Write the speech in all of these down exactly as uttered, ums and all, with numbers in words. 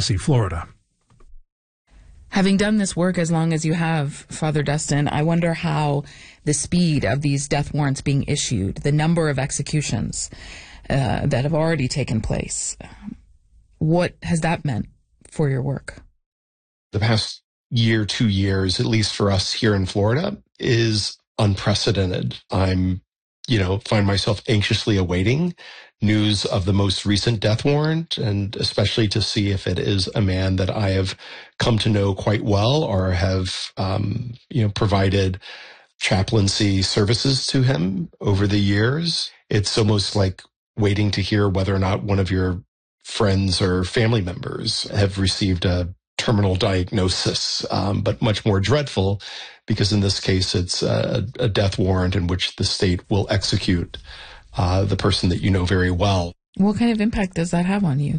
Tallahassee, Florida. Having done this work as long as you have, Father Dustin, I wonder how the speed of these death warrants being issued, the number of executions uh, that have already taken place, what has that meant for your work? The past year, two years, at least for us here in Florida, is unprecedented. I'm, you know, find myself anxiously awaiting news of the most recent death warrant, and especially to see if it is a man that I have come to know quite well or have, um, you know, provided chaplaincy services to him over the years. It's almost like waiting to hear whether or not one of your friends or family members have received a terminal diagnosis, um, but much more dreadful, because in this case, it's a, a death warrant in which the state will execute uh, the person that you know very well. What kind of impact does that have on you?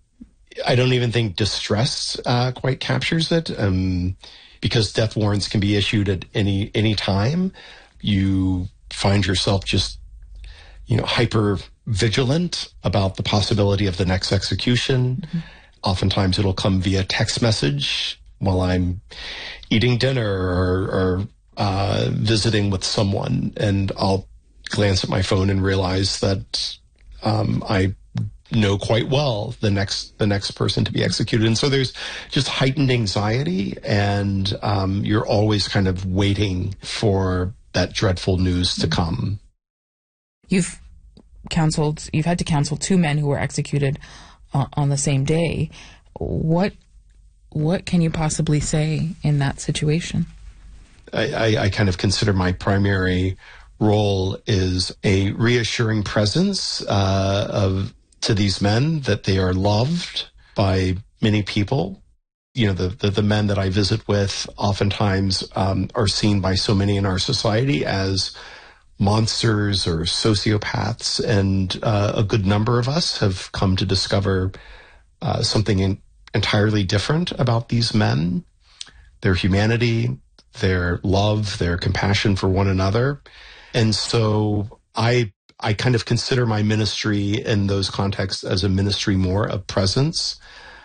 I don't even think distress uh, quite captures it, um, because death warrants can be issued at any any time. You find yourself just, you know, hyper vigilant about the possibility of the next execution. Mm-hmm. Oftentimes it'll come via text message while I'm eating dinner or, or uh, visiting with someone, and I'll glance at my phone and realize that um, I know quite well the next the next person to be executed. And so there's just heightened anxiety, and um, you're always kind of waiting for that dreadful news to come. You've counseled, you've had to counsel two men who were executed uh, on the same day. What what can you possibly say in that situation? I, I, I kind of consider my primary role is a reassuring presence uh, of to these men that they are loved by many people. You know, the, the, the men that I visit with oftentimes um, are seen by so many in our society as monsters or sociopaths, and uh, a good number of us have come to discover uh, something in, entirely different about these men, their humanity, their love, their compassion for one another. And so I I kind of consider my ministry in those contexts as a ministry more of presence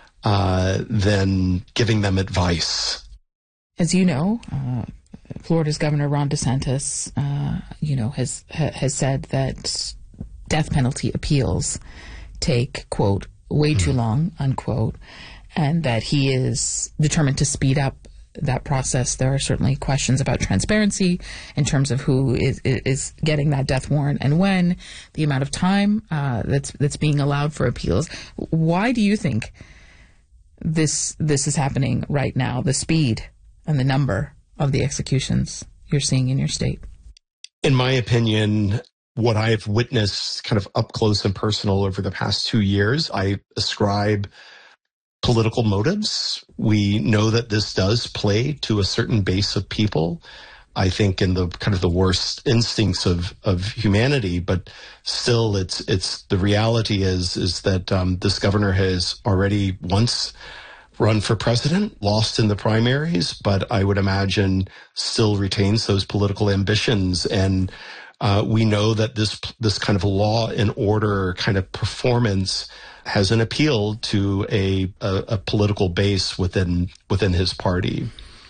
uh, than giving them advice. As you know, uh, Florida's Governor Ron DeSantis, uh, you know, has ha, has said that death penalty appeals take, quote, way too long, unquote, and that he is determined to speed up that process. There are certainly questions about transparency in terms of who is is getting that death warrant and when, the amount of time uh, that's that's being allowed for appeals. Why do you think this this is happening right now? The speed and the number of the executions you're seeing in your state? In my opinion, what I've witnessed kind of up close and personal over the past two years, I ascribe political motives. We know that this does play to a certain base of people, I think in the kind of the worst instincts of, of humanity, but still it's, it's, the reality is, is that um, this governor has already once run for president, lost in the primaries, but I would imagine still retains those political ambitions. And uh, we know that this, this kind of law and order kind of performance has an appeal to a, a, a political base within within his party.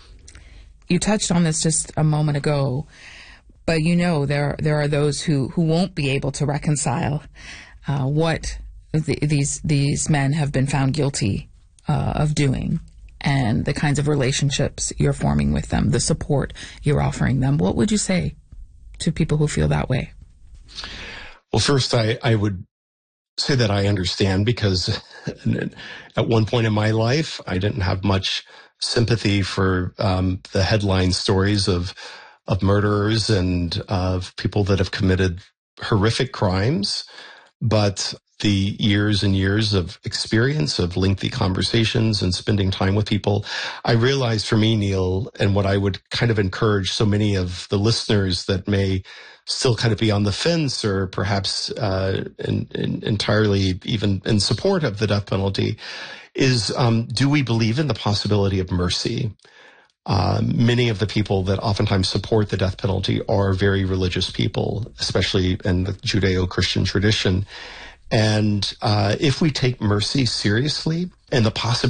You touched on this just a moment ago, but you know there there are those who, who won't be able to reconcile uh, what the, these these men have been found guilty uh, of doing, and the kinds of relationships you're forming with them, the support you're offering them. What would you say to people who feel that way? Well, first, I, I would say that I understand, because at one point in my life, I didn't have much sympathy for um, the headline stories of of murderers and of people that have committed horrific crimes. But the years and years of experience of lengthy conversations and spending time with people, I realized for me, Neil, and what I would kind of encourage so many of the listeners that may still kind of be on the fence or perhaps uh, in, in entirely even in support of the death penalty is, um, do we believe in the possibility of mercy? Uh, many of the people that oftentimes support the death penalty are very religious people, especially in the Judeo-Christian tradition. And uh, if we take mercy seriously and the possibility